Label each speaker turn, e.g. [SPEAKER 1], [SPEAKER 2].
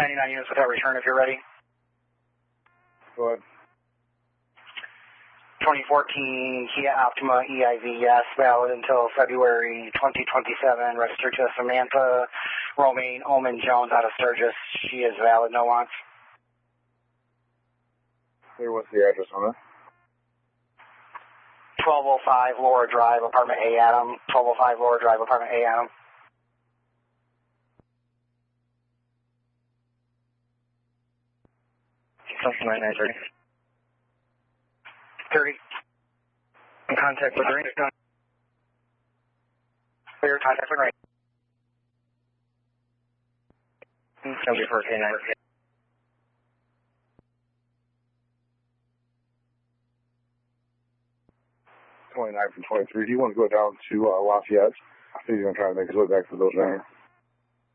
[SPEAKER 1] 99 units without return if you're ready.
[SPEAKER 2] Go ahead.
[SPEAKER 1] 2014 Kia Optima EIV, yes, valid until February 2027. Registered to Samantha Romaine Oman Jones out of Sturgis. She is valid, no wants.
[SPEAKER 2] Hey, what's the address on it?
[SPEAKER 1] 1205 Laura Drive, apartment A, Adam. 1205 Laura Drive, apartment A, Adam.
[SPEAKER 3] Something 9930.
[SPEAKER 1] 30.
[SPEAKER 3] In contact with ring.
[SPEAKER 1] Clear, contact with ring.
[SPEAKER 3] It's going to be for K9.
[SPEAKER 2] 29 from 23. Do you want to go down to Lafayette? I think he's going to try to make his way back to those ranks.